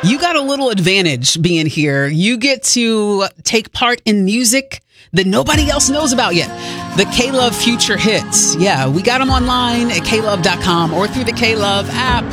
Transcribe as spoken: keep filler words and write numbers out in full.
You got a little advantage being here. You get to take part in music that nobody else knows about yet. The K-Love Future Hits. Yeah, we got them online at K love dot com or through the K-Love app.